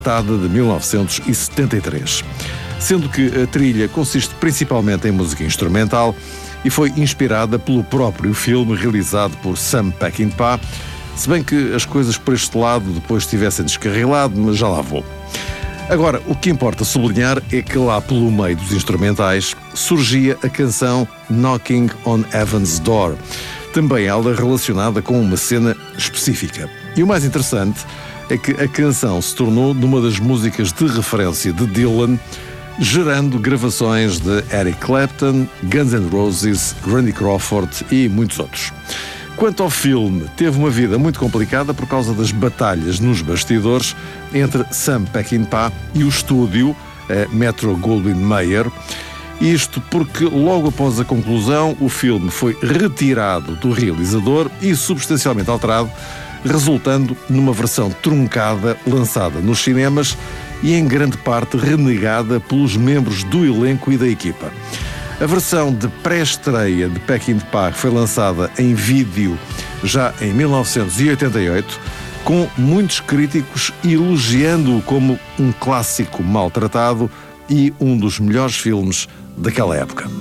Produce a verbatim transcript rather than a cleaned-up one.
datada de mil novecentos e setenta e três. Sendo que a trilha consiste principalmente em música instrumental e foi inspirada pelo próprio filme realizado por Sam Peckinpah, se bem que as coisas por este lado depois tivessem descarrilado, mas já lá vou. Agora, o que importa sublinhar é que lá pelo meio dos instrumentais surgia a canção Knocking on Heaven's Door, também ela relacionada com uma cena específica. E o mais interessante é que a canção se tornou numa das músicas de referência de Dylan, gerando gravações de Eric Clapton, Guns N' Roses, Randy Crawford e muitos outros. Quanto ao filme, teve uma vida muito complicada por causa das batalhas nos bastidores entre Sam Peckinpah e o estúdio Metro-Goldwyn-Mayer. Isto porque logo após a conclusão o filme foi retirado do realizador e substancialmente alterado, resultando numa versão truncada lançada nos cinemas e em grande parte renegada pelos membros do elenco e da equipa. A versão de pré-estreia de Peckinpah foi lançada em vídeo já em mil novecentos e oitenta e oito, com muitos críticos elogiando-o como um clássico maltratado e um dos melhores filmes daquela época.